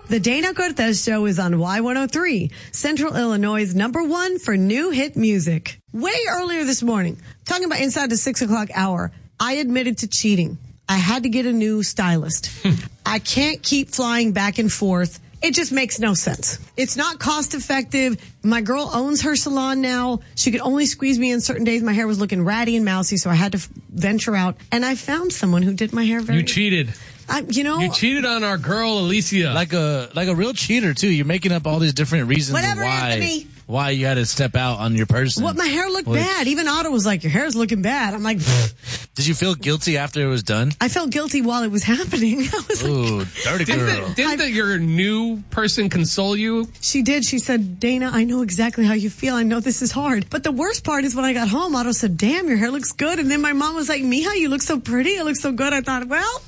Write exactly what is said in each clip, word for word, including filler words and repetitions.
The Dana Cortez Show is on Y one oh three, Central Illinois' number one for new hit music. Way earlier this morning, talking about inside the six o'clock hour, I admitted to cheating. I had to get a new stylist. I can't keep flying back and forth. It just makes no sense. It's not cost effective. My girl owns her salon now. She could only squeeze me in certain days. My hair was looking ratty and mousy, so I had to f- venture out. And I found someone who did my hair very... You cheated. I, you know... You cheated on our girl, Alicia. Like a like a real cheater, too. You're making up all these different reasons Whatever, why... Anthony. Why you had to step out on your person. What, my hair looked Which, bad. Even Otto was like, your hair's looking bad. I'm like... Did you feel guilty after it was done? I felt guilty while it was happening. I was Ooh, like... dirty girl. Didn't, the, didn't the, your new person console you? She did. She said, Dana, I know exactly how you feel. I know this is hard. But the worst part is when I got home, Otto said, damn, your hair looks good. And then my mom was like, Mija, you look so pretty. It looks so good. I thought, well...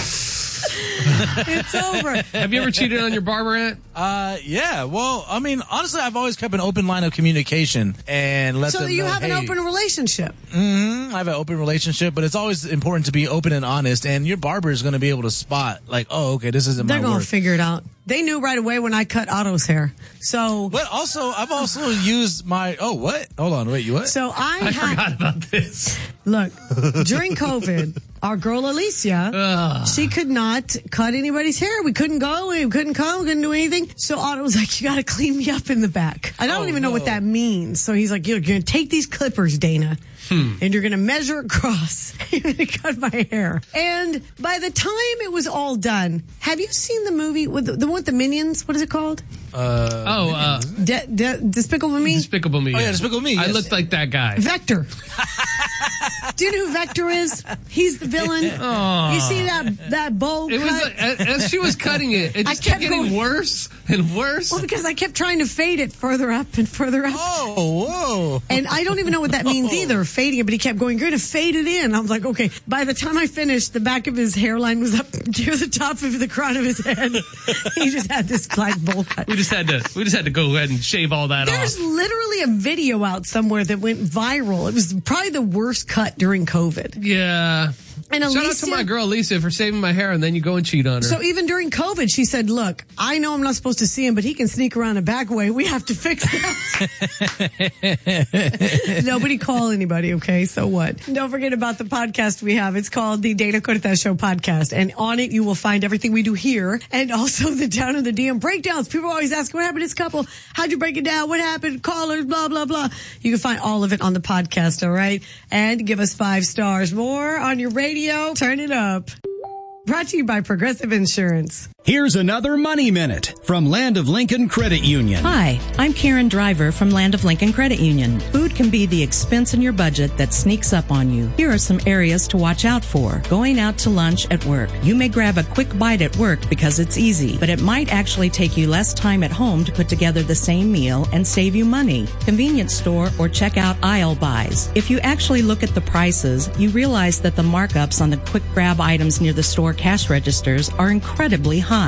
It's over. Have you ever cheated on your barber, Aunt? Uh, yeah. Well, I mean, honestly, I've always kept an open line of communication and let so them you know, have hey, an open relationship. Mm-hmm, I have an open relationship, but it's always important to be open and honest. And your barber is going to be able to spot, like, oh, okay, this isn't They're my gonna work. figure it out. They knew right away when I cut Otto's hair. So, But also, I've also used my. Oh, what? Hold on, wait, you what? so I, I had, forgot about this. Look, during COVID, our girl Alicia, Ugh. she could not cut anybody's hair. We couldn't go, we couldn't come, we couldn't do anything. So Otto was like, you got to clean me up in the back. I don't Oh, even know no. what that means. So he's like, you're going to take these clippers, Dana. Hmm. And you're going to measure across. You're going to cut my hair. And by the time it was all done, have you seen the movie with the, the one with the Minions? What is it called? Uh, Oh, uh, De- De- Despicable Me? Despicable Me. Oh, yeah, Despicable Me, I yes. looked like that guy. Vector. Do you know who Vector is? He's the villain. Oh. You see that that bowl It cut? was like, as, as she was cutting it, it I just kept, kept getting going- worse and worse. Well, because I kept trying to fade it further up and further up. oh, whoa. And I don't even know what that means either, fading it, but he kept going, you're going to fade it in. I was like, okay. By the time I finished, the back of his hairline was up to the top of the crown of his head. He just had this black bowl cut. We just had to, we just had to go ahead and shave all that There's off. literally a video out somewhere that went viral. It was probably the worst cut during COVID. Yeah. And Shout out Alicia- to my girl Lisa for saving my hair, and then you go and cheat on her. So even during COVID, she said, look, I know I'm not supposed to see him, but he can sneak around a back way. We have to fix that. Nobody call anybody, okay? So what? Don't forget about the podcast we have. It's called the Dana Cortez Show Podcast. And on it, you will find everything we do here and also the Down in the D M breakdowns. People always ask, what happened to this couple? How'd you break it down? What happened? Callers, blah, blah, blah. You can find all of it on the podcast, all right? And give us five stars more on your radio. Turn it up. Brought to you by Progressive Insurance. Here's another Money Minute from Land of Lincoln Credit Union. Hi, I'm Karen Driver from Land of Lincoln Credit Union. Food can be the expense in your budget that sneaks up on you. Here are some areas to watch out for. Going out to lunch at work. You may grab a quick bite at work because it's easy, but it might actually take you less time at home to put together the same meal and save you money. Convenience store or checkout aisle buys. If you actually look at the prices, you realize that the markups on the quick grab items near the store cash registers are incredibly high.